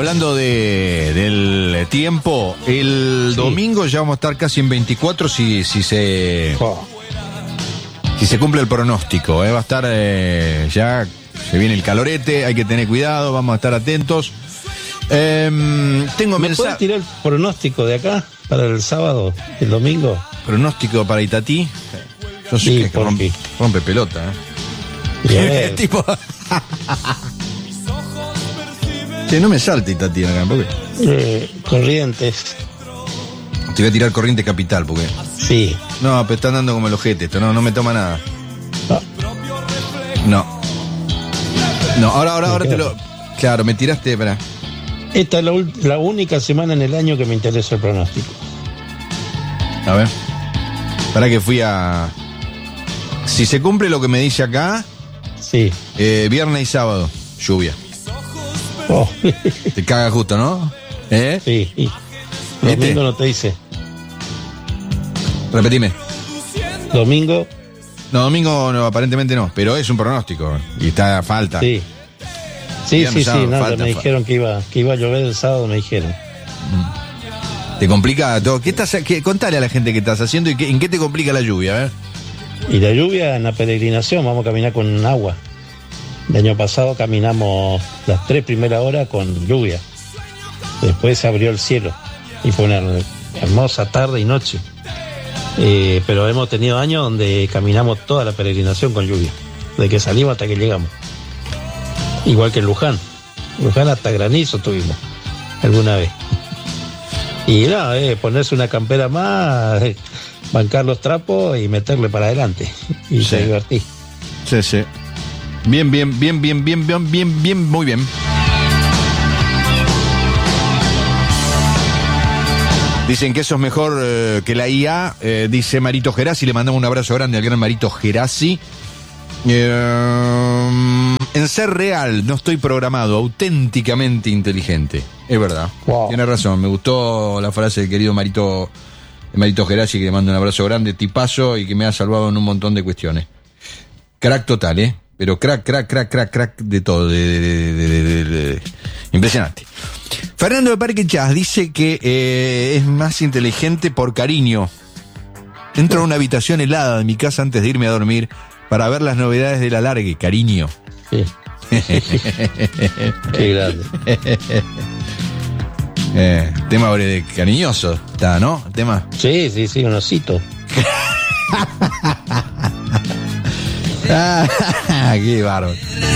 Hablando del tiempo, el domingo ya vamos a estar casi en 24 si se cumple el pronóstico. Va a estar ya, se viene el calorete, hay que tener cuidado, vamos a estar atentos. Tengo ¿Me puedes tirar el pronóstico de acá para el sábado, el domingo? ¿Pronóstico para Itatí? Yo sé Sí, que rompe pelota, tipo... Che, no me salte Itatí acá, ¿por qué? Corrientes. Te voy a tirar Corrientes Capital, porque... Sí. No, pero están dando como el ojete esto, no me toma nada. No. No, ahora te lo... Claro, me tiraste, espera. Esta es la única semana en el año que me interesa el pronóstico. A ver. Para que fui a... Si se cumple lo que me dice acá... Sí. Viernes y sábado, lluvia. Oh. Te caga justo, ¿no? Sí. Domingo no te dice. Repetime. Domingo. No, domingo no, aparentemente no, pero es un pronóstico y está a falta. Sí, Falta. Me dijeron que iba a llover el sábado, me dijeron. ¿Te complica todo? Contale a la gente qué estás haciendo y en qué te complica la lluvia, a ver. Y la lluvia en la peregrinación, vamos a caminar con agua. El año pasado caminamos las 3 primeras horas con lluvia. Después se abrió el cielo y fue una hermosa tarde y noche. Pero hemos tenido años donde caminamos toda la peregrinación con lluvia, de que salimos hasta que llegamos. Igual que en Luján. Luján hasta granizo tuvimos alguna vez. Y nada, ponerse una campera más, bancar los trapos y meterle para adelante. Y se divertí. Sí. Bien, muy bien. Dicen que eso es mejor que la IA, dice Marito Gerasi, le mandamos un abrazo grande al gran Marito Gerasi. En ser real, no estoy programado, auténticamente inteligente. Es verdad. Wow. Tiene razón, me gustó la frase del querido Marito Gerasi, que le mando un abrazo grande, tipazo, y que me ha salvado en un montón de cuestiones. Crack total, pero crack de todo, impresionante. Fernando de Parque Chas dice que es más inteligente por cariño. Entro a una habitación helada de mi casa antes de irme a dormir para ver las novedades del alargue, cariño. Sí. Qué grande. Tema de cariñoso, está, ¿no? Tema. Sí, un osito. Qué bárbaro.